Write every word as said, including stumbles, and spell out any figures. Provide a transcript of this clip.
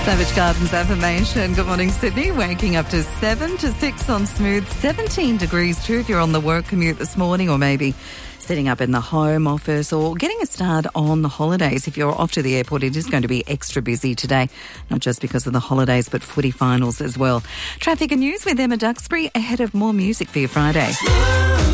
Savage Gardens affirmation. Good morning, Sydney. Waking up to seven to six on Smooth. seventeen degrees too if you're on the work commute this morning, or maybe setting up in the home office or getting a start on the holidays. If you're off to the airport, it is going to be extra busy today, not just because of the holidays, but footy finals as well. Traffic and news with Emma Duxbury ahead of more music for your Friday.